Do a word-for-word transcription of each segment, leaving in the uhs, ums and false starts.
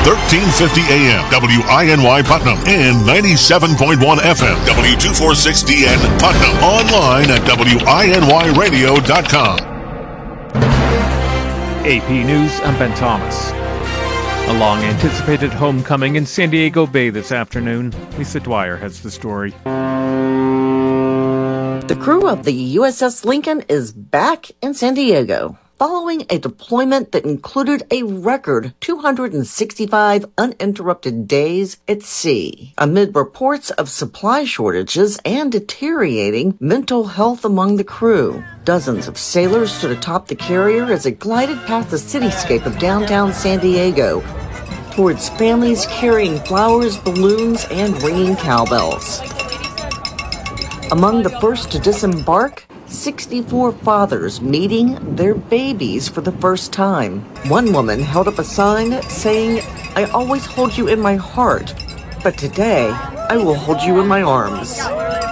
thirteen fifty A M, W I N Y Putnam, and ninety-seven point one F M, W two forty-six D N Putnam. Online at W I N Y radio dot com. A P News, I'm Ben Thomas. A long-anticipated homecoming in San Diego Bay this afternoon. Lisa Dwyer has the story. The crew of the U S S Lincoln is back in San Diego, following a deployment that included a record two hundred sixty-five uninterrupted days at sea, amid reports of supply shortages and deteriorating mental health among the crew. Dozens of sailors stood atop the carrier as it glided past the cityscape of downtown San Diego towards families carrying flowers, balloons, and ringing cowbells. Among the first to disembark, sixty-four fathers meeting their babies for the first time. One woman held up a sign saying, "I always hold you in my heart, but today I will hold you in my arms."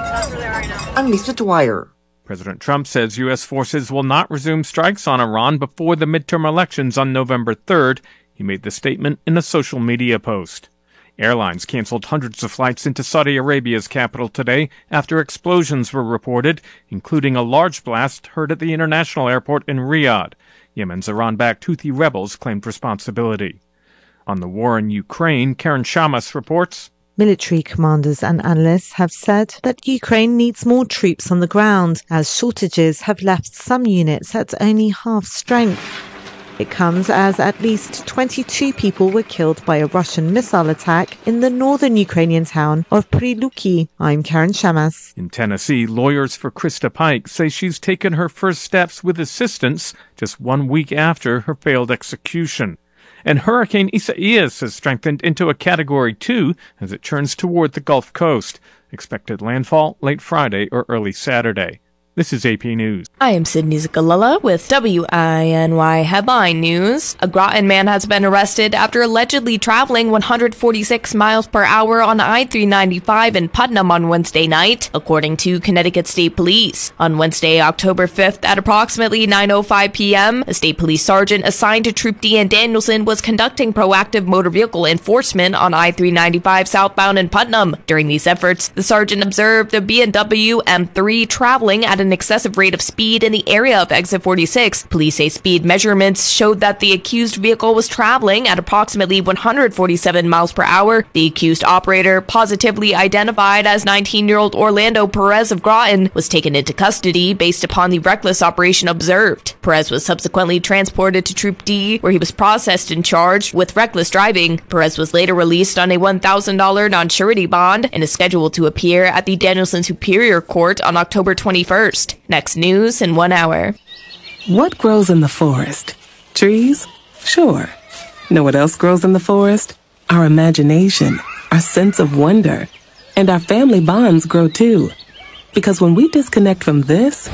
I'm Lisa Dwyer. President Trump says U S forces will not resume strikes on Iran before the midterm elections on November third. He made the statement in a social media post. Airlines canceled hundreds of flights into Saudi Arabia's capital today after explosions were reported, including a large blast heard at the international airport in Riyadh. Yemen's Iran-backed Houthi rebels claimed responsibility. On the war in Ukraine, Karen Shamas reports. Military commanders and analysts have said that Ukraine needs more troops on the ground, as shortages have left some units at only half strength. It comes as at least twenty-two people were killed by a Russian missile attack in the northern Ukrainian town of Priluki. I'm Karen Shamas. In Tennessee, lawyers for Krista Pike say she's taken her first steps with assistance just one week after her failed execution. And Hurricane Isaias has strengthened into a Category two as it churns toward the Gulf Coast. Expected landfall late Friday or early Saturday. This is A P News. I am Sydney Zakalala with W I N Y Headline News. A Groton man has been arrested after allegedly traveling one hundred forty-six miles per hour on I three ninety-five in Putnam on Wednesday night, according to Connecticut State Police. On Wednesday, October fifth at approximately nine oh five p.m., a state police sergeant assigned to Troop D in Danielson was conducting proactive motor vehicle enforcement on I three ninety-five southbound in Putnam. During these efforts, the sergeant observed a B M W M three traveling at an excessive rate of speed in the area of exit forty-six. Police say speed measurements showed that the accused vehicle was traveling at approximately one hundred forty-seven miles per hour. The accused operator, positively identified as nineteen-year-old Orlando Perez of Groton, was taken into custody based upon the reckless operation observed. Perez was subsequently transported to Troop D, where he was processed and charged with reckless driving. Perez was later released on a one thousand dollars non-surety bond and is scheduled to appear at the Danielson Superior Court on October twenty-first. Next news in one hour. What grows in the forest? Trees? Sure. Know what else grows in the forest? Our imagination, our sense of wonder, and our family bonds grow too. Because when we disconnect from this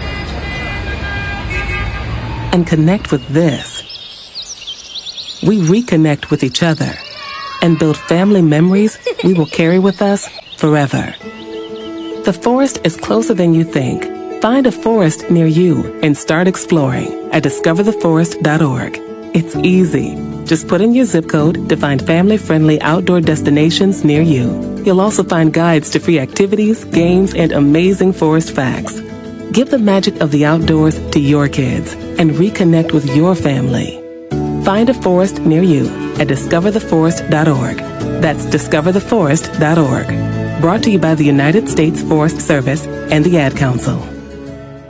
and connect with this, we reconnect with each other and build family memories we will carry with us forever. The forest is closer than you think. Find a forest near you and start exploring at discover the forest dot org. It's easy. Just put in your zip code to find family-friendly outdoor destinations near you. You'll also find guides to free activities, games, and amazing forest facts. Give the magic of the outdoors to your kids and reconnect with your family. Find a forest near you at discover the forest dot org. That's discover the forest dot org. Brought to you by the United States Forest Service and the Ad Council.